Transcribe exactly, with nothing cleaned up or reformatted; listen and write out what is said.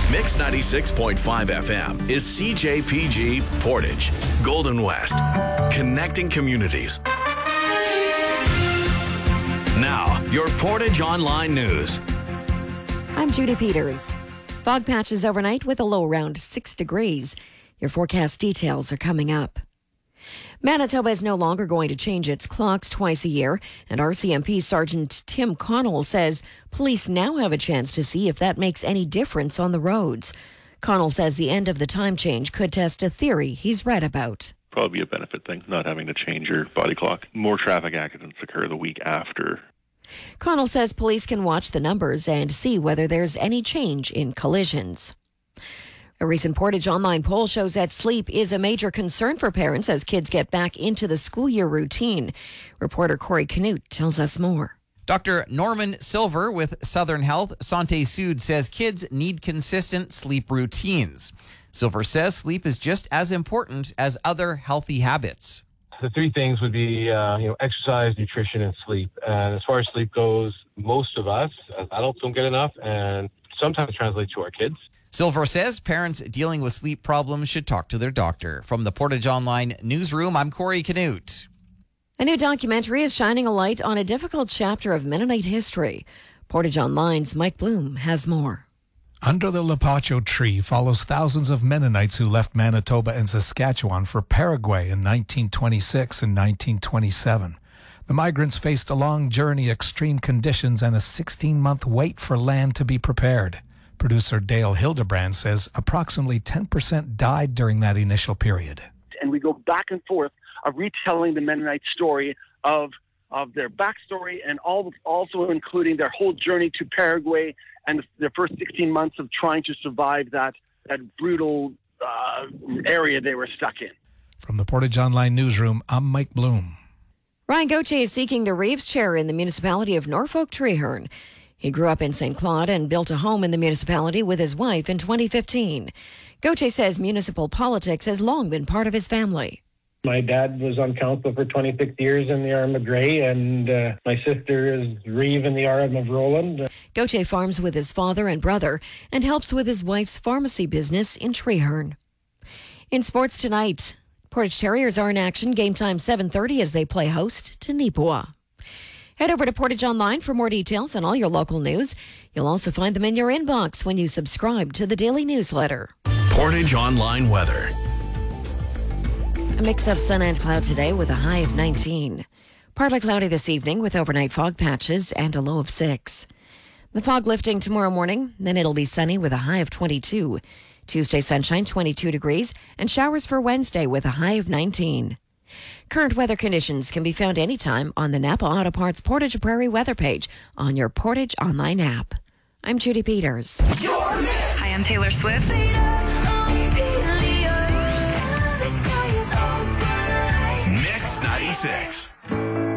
Mix ninety-six point five F M is C J P G Portage, Golden West, connecting communities. Now, your Portage Online News. I'm Judy Peters. Fog patches overnight with a low around six degrees. Your forecast details are coming up. Manitoba is no longer going to change its clocks twice a year, and R C M P Sergeant Tim Connell says police now have a chance to see if that makes any difference on the roads. Connell says the end of the time change could test a theory he's read about. Probably a benefit thing, not having to change your body clock. More traffic accidents occur the week after. Connell says police can watch the numbers and see whether there's any change in collisions. A recent Portage Online poll shows that sleep is a major concern for parents as kids get back into the school year routine. Reporter Corey Canute tells us more. Doctor Norman Silver with Southern Health Santé Sud says kids need consistent sleep routines. Silver says sleep is just as important as other healthy habits. The three things would be, uh, you know, exercise, nutrition, and sleep. And as far as sleep goes, most of us as adults don't get enough, and sometimes it translates to our kids. Silver says parents dealing with sleep problems should talk to their doctor. From the Portage Online newsroom, I'm Corey Canute. A new documentary is shining a light on a difficult chapter of Mennonite history. Portage Online's Mike Bloom has more. Under the Lapacho tree follows thousands of Mennonites who left Manitoba and Saskatchewan for Paraguay in nineteen twenty-six and nineteen twenty-seven. The migrants faced a long journey, extreme conditions, and a sixteen-month wait for land to be prepared. Producer Dale Hildebrand says approximately ten percent died during that initial period. And we go back and forth of retelling the Mennonite story of of their backstory and all, also including their whole journey to Paraguay and their first sixteen months of trying to survive that, that brutal uh, area they were stuck in. From the Portage Online newsroom, I'm Mike Bloom. Ryan Gauthier is seeking the Reeves Chair in the municipality of Norfolk Treherne. He grew up in Saint Claude and built a home in the municipality with his wife in twenty fifteen. Gauthier says municipal politics has long been part of his family. My dad was on council for twenty-six years in the R M of Grey, and uh, my sister is Reeve in the R M of Roland. Gauthier farms with his father and brother and helps with his wife's pharmacy business in Treherne. In sports tonight, Portage Terriers are in action. Game time seven thirty as they play host to Nipawin. Head over to Portage Online for more details on all your local news. You'll also find them in your inbox when you subscribe to the daily newsletter. Portage Online weather. A mix of sun and cloud today with a high of nineteen. Partly cloudy this evening with overnight fog patches and a low of six. The fog lifting tomorrow morning, then it'll be sunny with a high of twenty-two. Tuesday sunshine, twenty-two degrees, and showers for Wednesday with a high of nineteen. Current weather conditions can be found anytime on the Napa Auto Parts Portage Prairie weather page on your Portage Online app. I'm Judy Peters. Hi, I'm Taylor Swift.